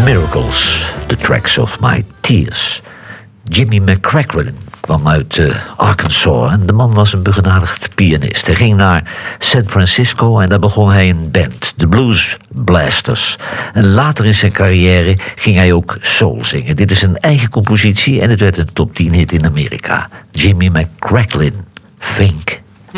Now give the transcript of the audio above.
Miracles, The Tracks of My Tears. Jimmy McCracklin kwam uit Arkansas en de man was een begenadigd pianist. Hij ging naar San Francisco en daar begon hij een band, de Blues Blasters. En later in zijn carrière ging hij ook soul zingen. Dit is een eigen compositie en het werd een top 10 hit in Amerika. Jimmy McCracklin, Think.